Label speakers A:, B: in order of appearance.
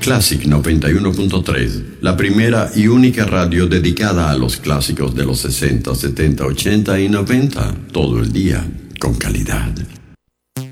A: Classic 91.3, la primera y única radio dedicada a los clásicos de los 60, 70, 80 y 90, todo el día, con calidad.